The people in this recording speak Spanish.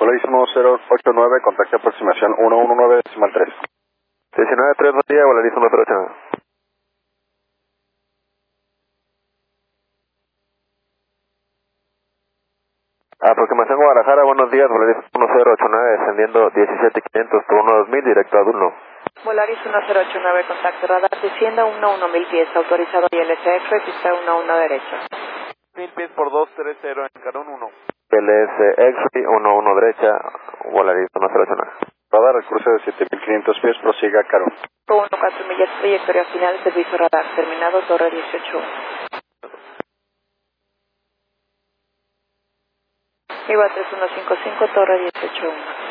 Volaris 1089, contacto aproximación 119.3. 19.3, buen día, Volaris 1089. Aproximación Guadalajara, buenos días, Volaris 1089, descendiendo 17.500, turno 2000, directo a Dulno. Volaris 1089, contacto radar, descienda 11.000 pies, autorizado ILS X-ray, pista 11 derecha. 1000 pies por 230 en Carón 1. LS X-ray 11 derecha, Volaris 1089. Radar al cruce de 7500 pies, prosiga Carón. 14 millas, trayectoria final, servicio radar, terminado, torre 18. IVA 3155, torre 18.